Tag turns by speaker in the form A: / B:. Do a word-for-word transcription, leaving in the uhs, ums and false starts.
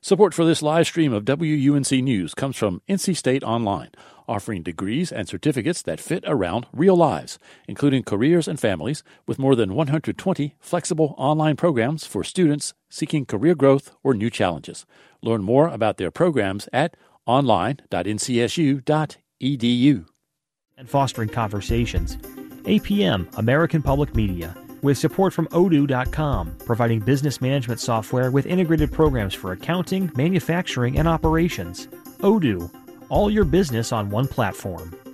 A: Support for this live stream of W U N C News comes from N C State Online, offering degrees and certificates that fit around real lives, including careers and families, with more than one hundred twenty flexible online programs for students seeking career growth or new challenges. Learn more about their programs at online dot n c s u dot e d u.
B: And fostering conversations. A P M, American Public Media, with support from odoo dot com, providing business management software with integrated programs for accounting, manufacturing, and operations. Odoo, all your business on one platform.